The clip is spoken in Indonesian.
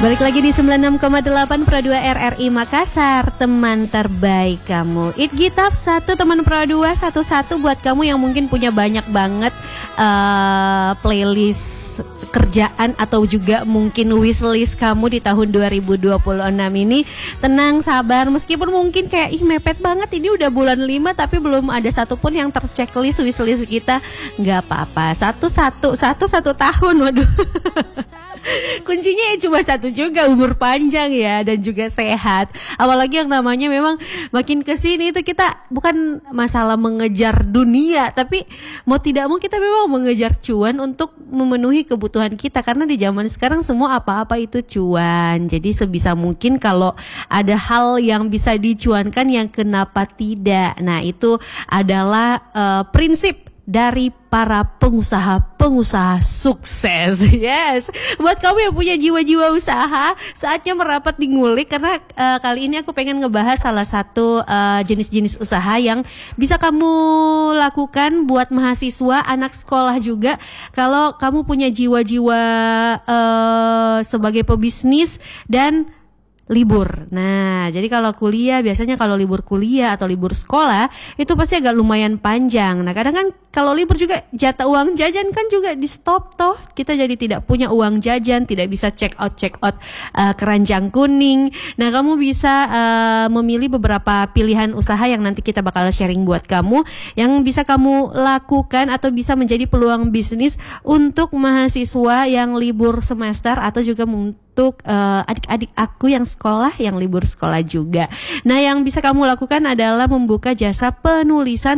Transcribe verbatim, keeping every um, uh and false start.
Balik lagi di sembilan puluh enam koma delapan Pro dua R R I Makassar, teman terbaik kamu. It Gitaf satu teman Pro dua satu-satu buat kamu yang mungkin punya banyak banget uh, playlist kerjaan atau juga mungkin wishlist kamu di tahun dua ribu dua puluh enam ini. Tenang, sabar, meskipun mungkin kayak ih mepet banget ini udah bulan lima tapi belum ada satupun yang terchecklist wishlist kita. Nggak apa-apa, satu-satu, satu-satu tahun, waduh. Kuncinya ya cuma satu juga, umur panjang ya, dan juga sehat. Apalagi yang namanya memang makin kesini itu kita bukan masalah mengejar dunia, tapi mau tidak mau kita memang mengejar cuan untuk memenuhi kebutuhan kita. Karena di zaman sekarang semua apa-apa itu cuan. Jadi sebisa mungkin kalau ada hal yang bisa dicuankan, yang kenapa tidak. Nah itu adalah uh, prinsip dari para pengusaha-pengusaha sukses. Yes, buat kamu yang punya jiwa-jiwa usaha, saatnya merapat di Ngulik. Karena uh, kali ini aku pengen ngebahas salah satu uh, jenis-jenis usaha yang bisa kamu lakukan buat mahasiswa, anak sekolah juga. Kalau kamu punya jiwa-jiwa uh, sebagai pebisnis dan libur. Nah, jadi kalau kuliah, biasanya kalau libur kuliah atau libur sekolah itu pasti agak lumayan panjang. Nah, kadang kan kalau libur juga jatah uang jajan kan juga di stop toh. Kita jadi tidak punya uang jajan, tidak bisa check out check out uh, keranjang kuning. Nah, kamu bisa uh, memilih beberapa pilihan usaha yang nanti kita bakal sharing buat kamu, yang bisa kamu lakukan atau bisa menjadi peluang bisnis untuk mahasiswa yang libur semester atau juga untuk uh, adik-adik aku yang sekolah, yang libur sekolah juga. Nah, yang bisa kamu lakukan adalah membuka jasa penulisan